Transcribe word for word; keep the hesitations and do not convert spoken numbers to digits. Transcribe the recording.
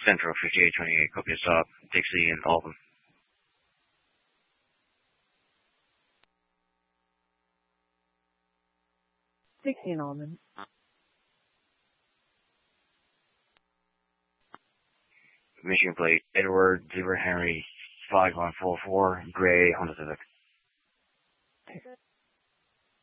Central fifty-eight twenty-eight, copy a stop. Dixie and Alvin. Dixie and Alvin. Michigan plate, Edward Zebra Henry five one four four, Gray Honda Civic.